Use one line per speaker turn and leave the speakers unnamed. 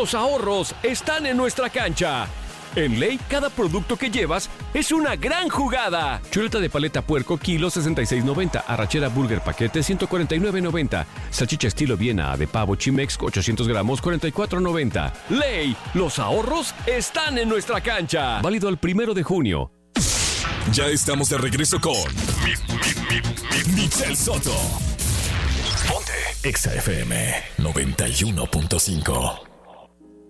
los ahorros están en nuestra cancha. En Ley, cada producto que llevas es una gran jugada. Chuleta de paleta puerco, kilo 66.90. Arrachera burger paquete, 149.90. Salchicha estilo Viena de pavo Chimex, 800 gramos, 44.90. Ley, los ahorros están en nuestra cancha. Válido el 1 de junio.
Ya estamos de regreso con Michelle Soto. Ponte Exa FM 91.5.